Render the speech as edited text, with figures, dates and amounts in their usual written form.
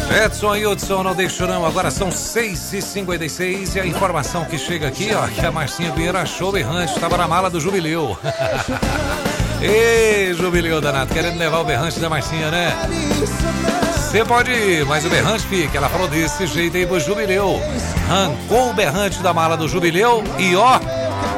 Edson e Hudson, não deixo não. Agora são 6h56 e a informação que chega aqui, ó, que a Marcinha Vieira achou o berrante, estava na mala do Jubileu. Ei, Jubileu danado, querendo levar o berrante da Marcinha, né? Você pode ir, mas o berrante fica. Ela falou desse jeito aí pro Jubileu. Arrancou o berrante da mala do Jubileu e ó,